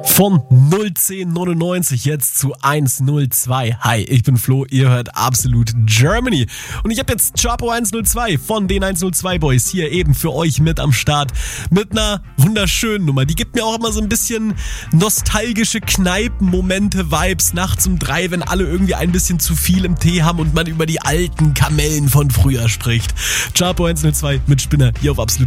Von 01099 jetzt zu 102. Hi, ich bin Flo, ihr hört Absolut Germany. Und ich habe jetzt Chapo 102 von den 102 Boys hier eben für euch mit am Start. Mit einer wunderschönen Nummer. Die gibt mir auch immer so ein bisschen nostalgische Kneipenmomente, Vibes nachts um 3, wenn alle irgendwie ein bisschen zu viel im Tee haben und man über die alten Kamellen von früher spricht. Chapo 102 mit Spinner hier auf Absolut